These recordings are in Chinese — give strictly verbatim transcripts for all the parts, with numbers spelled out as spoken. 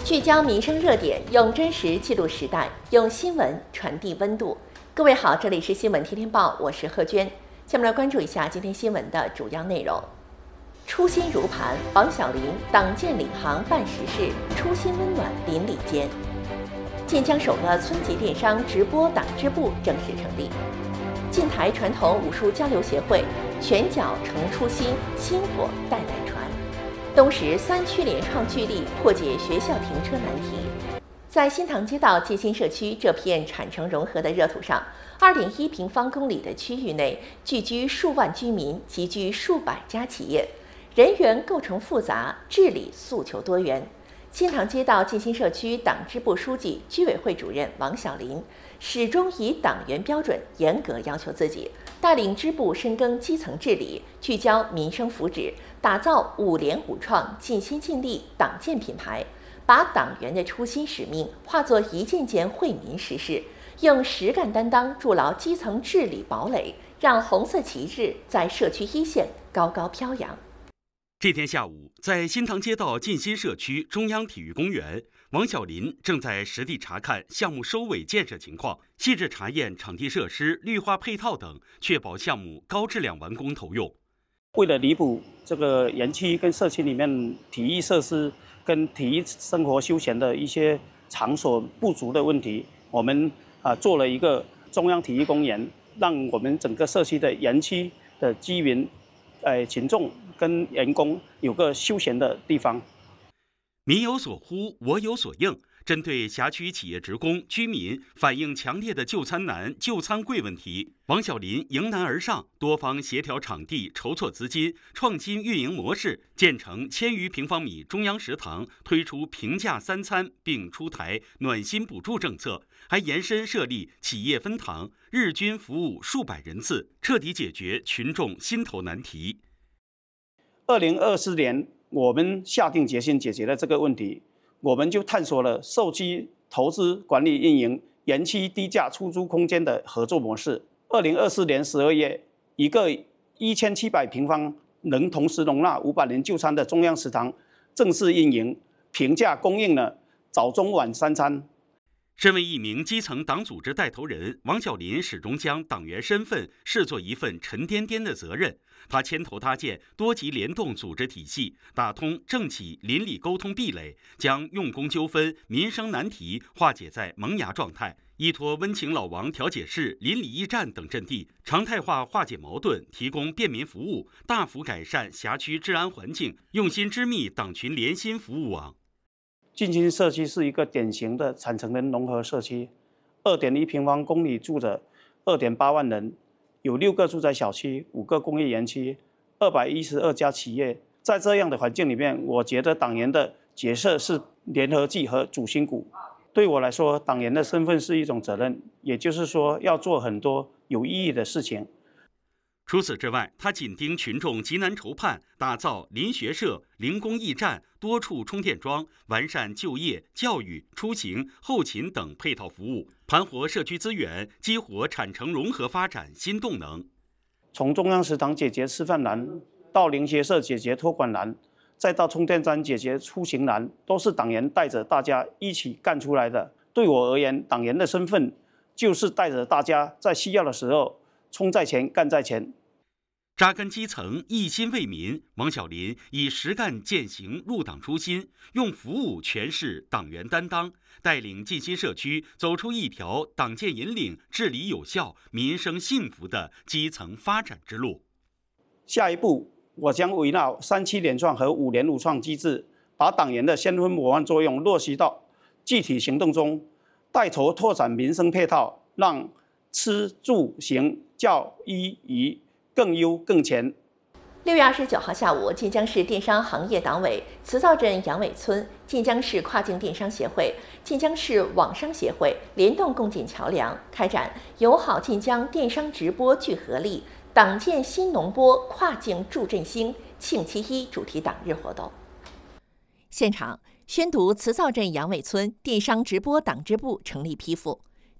聚焦民生热点，用真实记录时代，用新闻传递温度。各位好，这里是新闻天天报，我是贺娟。下面来关注一下今天新闻的主要内容。初心如磐，王小林党建领航办实事，初心温暖邻里间。晋江首个村级电商直播党支部正式成立。晋台传统武术交流协会拳脚成初心，薪火代代传。东石三区联创聚力破解学校停车难题。在新塘街道建新社区这片产城融合的热土上， 二点一平方公里的区域内聚居数万居民，集聚数百家企业，人员构成复杂，治理诉求多元。新塘街道建新社区党支部书记、居委会主任王小林始终以党员标准严格要求自己，带领支部深耕基层治理，聚焦民生福祉，打造五联五创、尽心尽力党建品牌，把党员的初心使命化作一件件惠民实事，用实干担当筑牢基层治理堡垒，让红色旗帜在社区一线高高飘扬。 这天下午，在新塘街道建新社区中央体育公园，王小林正在实地查看项目收尾建设情况，细致查验场地设施、绿化配套等，确保项目高质量完工投用。 为了弥补这个园区跟社区里面体育设施跟体育生活休闲的一些场所不足的问题，我们啊做了一个中央体育公园，让我们整个社区的园区的居民、呃群众跟员工有个休闲的地方。 民有所呼，我有所应。针对辖区企业职工、居民反映强烈的就餐难、就餐贵问题，王小林迎难而上，多方协调场地、筹措资金、创新运营模式，建成千余平方米中央食堂，推出平价三餐，并出台暖心补助政策，还延伸设立企业分堂，日均服务数百人次，彻底解决群众心头难题。 二零二四年，我们下定决心解决了这个问题。我们就探索了社区投资、管理、运营、园区低价出租空间的合作模式。二零二四年十二月，一个一千七百平方能同时容纳五百人就餐的中央食堂正式运营，平价供应了早中晚三餐。 身为一名基层党组织带头人，王小林始终将党员身份视作一份沉甸甸的责任。他牵头搭建多级联动组织体系，打通政企邻里沟通壁垒，将用工纠纷、民生难题化解在萌芽状态，依托温情老王调解室、邻里驿站等阵地，常态化化解矛盾，提供便民服务，大幅改善辖区治安环境，用心织密党群联心服务网。 建新社区是一个典型的产城人融合社区， 二点一平方公里住着 二点八万人，有六个住宅小区，五个工业园区，二百一十二家企业。在这样的环境里面，我觉得党员的角色是联合剂和主心骨。对我来说，党员的身份是一种责任，也就是说要做很多有意义的事情。 除此之外，他紧盯群众急难愁盼，打造邻学社、零工驿站、多处充电桩，完善就业、教育、出行、后勤等配套服务，盘活社区资源，激活产城融合发展新动能。 从中央食堂解决吃饭难，到邻学社解决托管难，再到充电站解决出行难，都是党员带着大家一起干出来的。对我而言，党员的身份就是带着大家在需要的时候冲在前、干在前。 扎根基层，一心为民，王小林以实干践行入党初心，用服务诠释党员担当，带领建新社区走出一条党建引领、治理有效、民生幸福的基层发展之路。 下一步，我将围绕三期联创和五联五创机制，把党员的先锋模范作用落实到具体行动中，带头拓展民生配套，让吃住行教医娱更优更全。 六月二十九号下午，晋江市电商行业党委、慈灶镇杨尾村、晋江市跨境电商协会、晋江市网商协会联动共建桥梁，开展友好晋江电商直播聚合力、党建新农播跨境助振兴庆七一主题党日活动。现场宣读慈灶镇杨尾村电商直播党支部成立批复。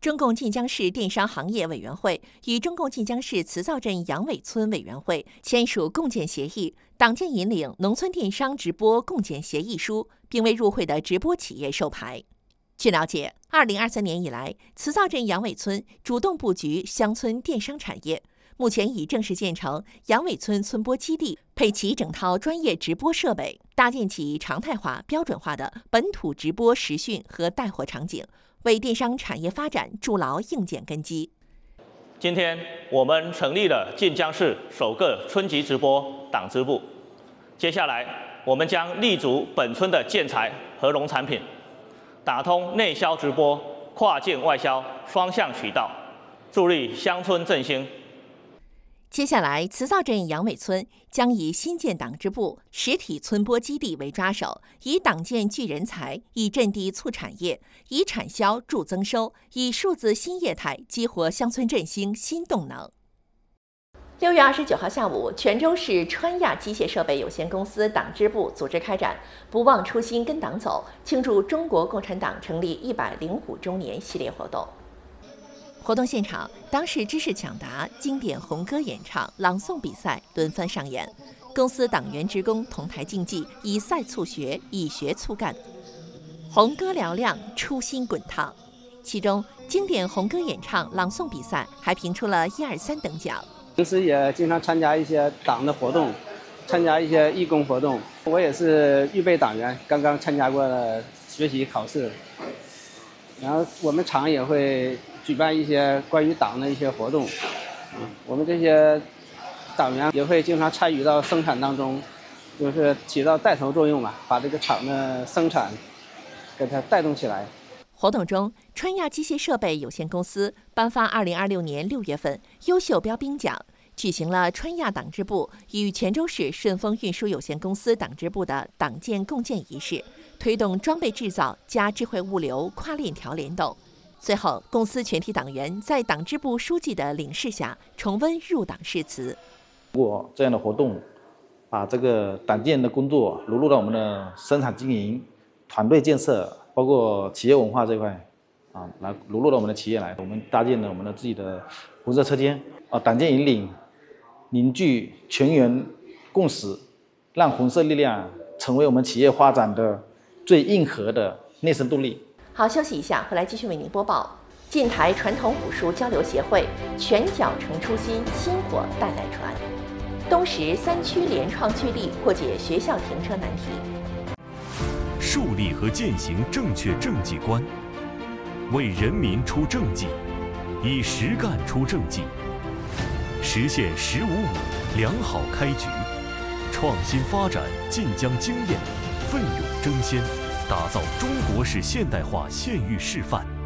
中共晋江市电商行业委员会与中共晋江市磁灶镇杨伟村委员会签署共建协议，党建引领农村电商直播共建协议书，并为入会的直播企业授牌。据了解，二零二三年以来，磁灶镇杨伟村主动布局乡村电商产业，目前已正式建成杨伟村村播基地，配齐整套专业直播设备，搭建起常态化、标准化的本土直播实训和带货场景，为电商产业发展筑牢硬件根基。 今天我们成立了晋江市首个村级直播党支部，接下来我们将立足本村的建材和农产品，打通内销直播、跨境外销双向渠道，助力乡村振兴。 接下来，磁灶镇杨伟村将以新建党支部、实体村播基地为抓手，以党建聚人才，以阵地促产业，以产销助增收，以数字新业态激活乡村振兴新动能。六月二十九号下午，泉州市川亚机械设备有限公司党支部组织开展“不忘初心跟党走”庆祝中国共产党成立一百零五周年系列活动。活动现场，当世知识抢答、经典红歌演唱、朗诵比赛轮番上演，公司党员职工同台竞技，以赛促学，以学促干，红歌嘹亮，初心滚烫。其中，经典红歌演唱、朗诵比赛还评出了一二三等奖。 平时也经常参加一些党的活动，参加一些义工活动。我也是预备党员，刚刚参加过了学习考试。然后我们厂也会举办一些关于党的一些活动，我们这些党员也会经常参与到生产当中，就是起到带头作用嘛，把这个厂的生产给它带动起来。 活动中，川亚机械设备有限公司颁发二零二六年六月份优秀标兵奖，举行了川亚党支部与泉州市顺丰运输有限公司党支部的党建共建仪式，推动装备制造加智慧物流跨链条联动。最后，公司全体党员在党支部书记的领示下，重温入党誓词。 通过这样的活动，把这个党建的工作融入到我们的生产经营、团队建设，包括企业文化这块，啊，来融入到我们的企业来。我们搭建了我们的自己的红色车间，啊，党建引领，凝聚全员共识，让红色力量成为我们企业发展的最硬核的内生动力。 好，休息一下，回来继续为您播报。晋台传统武术交流协会拳脚成初心，薪火代代传。东石三区联创聚力破解学校停车难题。 树立和践行正确政绩观，为人民出政绩，以实干出政绩，实现“十五五”良好开局，创新发展晋江经验，奋勇争先，打造中国式现代化县域示范。